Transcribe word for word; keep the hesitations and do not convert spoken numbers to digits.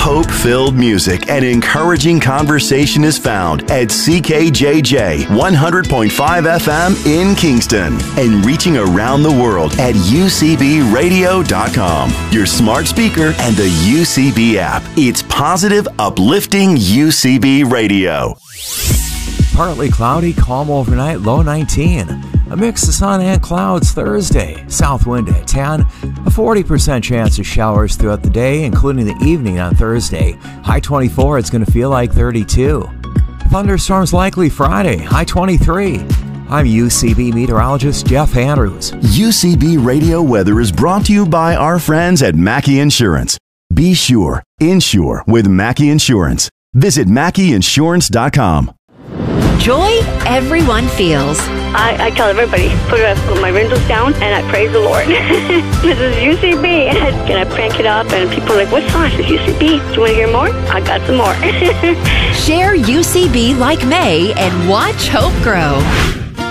Hope-filled music and encouraging conversation is found at C K J J one hundred point five F M in Kingston and reaching around the world at U C B radio dot com, your smart speaker, and the U C B app. It's positive, uplifting U C B radio. Partly cloudy, calm overnight, low nineteen. A mix of sun and clouds Thursday. South wind at ten. A forty percent chance of showers throughout the day, including the evening on Thursday. High twenty-four, it's going to feel like thirty-two. Thunderstorms likely Friday. High twenty-three. I'm U C B meteorologist Jeff Andrews. U C B Radio Weather is brought to you by our friends at Mackey Insurance. Be sure, insure with Mackey Insurance. Visit Mackey Insurance dot com. Joy everyone feels. I, I tell everybody, put, uh, put my windows down and I praise the Lord. This is U C B. And I crank it up and people are like, what song is U C B? Do you want to hear more? I got some more. Share U C B like May and watch hope grow.